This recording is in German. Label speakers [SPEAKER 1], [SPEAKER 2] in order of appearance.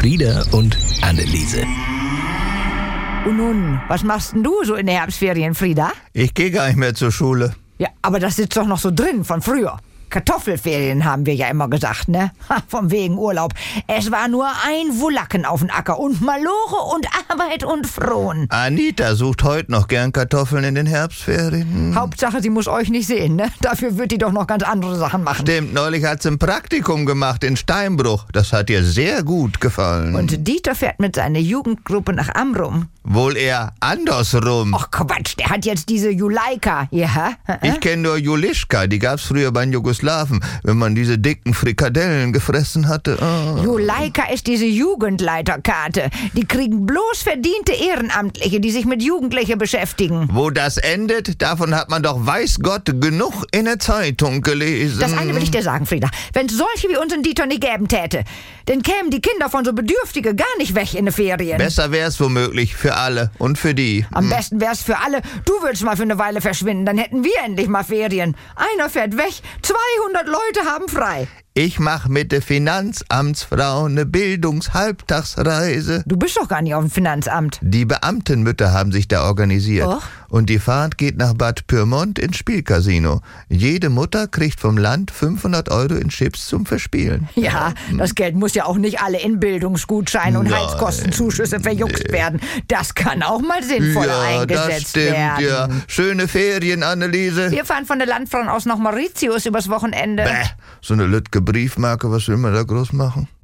[SPEAKER 1] Frieda und Anneliese.
[SPEAKER 2] Und nun, was machst denn du so in den Herbstferien, Frieda?
[SPEAKER 3] Ich gehe gar nicht mehr zur Schule.
[SPEAKER 2] Ja, aber das sitzt doch noch so drin von früher. Kartoffelferien haben wir ja immer gesagt, ne? Vom wegen Urlaub. Es war nur ein Wulacken auf dem Acker und Malore und Arbeit und Frohn.
[SPEAKER 3] Anita sucht heute noch gern Kartoffeln in den Herbstferien.
[SPEAKER 2] Hauptsache, sie muss euch nicht sehen, ne? Dafür wird die doch noch ganz andere Sachen machen.
[SPEAKER 3] Stimmt, neulich hat sie ein Praktikum gemacht in Steinbruch. Das hat ihr sehr gut gefallen.
[SPEAKER 2] Und Dieter fährt mit seiner Jugendgruppe nach Amrum.
[SPEAKER 3] Wohl eher andersrum.
[SPEAKER 2] Ach Quatsch, der hat jetzt diese Juleika. Ja?
[SPEAKER 3] Ich kenne nur Julischka, die gab's früher bei den Jugoslawen, wenn man diese dicken Frikadellen gefressen hatte. Oh.
[SPEAKER 2] Juleika ist diese Jugendleiterkarte. Die kriegen bloß verdiente Ehrenamtliche, die sich mit Jugendlichen beschäftigen.
[SPEAKER 3] Wo das endet, davon hat man doch weiß Gott genug in der Zeitung gelesen.
[SPEAKER 2] Das eine will ich dir sagen, Frieda. Wenn es solche wie uns in Dieter nicht gäben täte, dann kämen die Kinder von so Bedürftigen gar nicht weg in den Ferien.
[SPEAKER 3] Besser wär's womöglich für alle und für die.
[SPEAKER 2] Am besten wär's für alle. Du würdest mal für eine Weile verschwinden, dann hätten wir endlich mal Ferien. Einer fährt weg, 200 Leute haben frei.
[SPEAKER 3] Ich mach mit der Finanzamtsfrau eine Bildungshalbtagsreise.
[SPEAKER 2] Du bist doch gar nicht auf dem Finanzamt.
[SPEAKER 3] Die Beamtenmütter haben sich da organisiert.
[SPEAKER 2] Och.
[SPEAKER 3] Und die Fahrt geht nach Bad Pyrmont ins Spielcasino. Jede Mutter kriegt vom Land 500 € in Chips zum Verspielen.
[SPEAKER 2] Ja, das Geld muss ja auch nicht alle in Bildungsgutscheine und
[SPEAKER 3] Nein.
[SPEAKER 2] Heizkostenzuschüsse verjuckt werden. Das kann auch mal sinnvoller
[SPEAKER 3] Ja, das
[SPEAKER 2] eingesetzt
[SPEAKER 3] stimmt,
[SPEAKER 2] werden.
[SPEAKER 3] ja. Schöne Ferien, Anneliese.
[SPEAKER 2] Wir fahren von der Landfrau aus nach Mauritius übers Wochenende.
[SPEAKER 3] Bäh, so eine Lütke Briefmarke, was will man da groß machen?